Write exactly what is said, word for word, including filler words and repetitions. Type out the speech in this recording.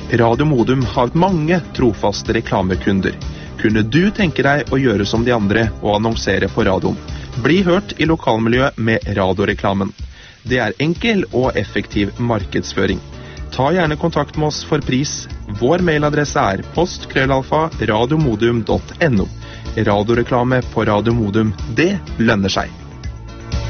Radio Modum har mange trofaste reklamekunder. Kunne du tenke deg å gjøre som de andre og annonsere på radioen? Bli hørt i lokalmiljøet med radioreklamen. Det er enkel og effektiv markedsføring. Ta gjerne kontakt med oss for pris. Vår mailadresse er post krøllalfa radiomodum punktum no. Radioreklame på Radio Modum, det lønner seg.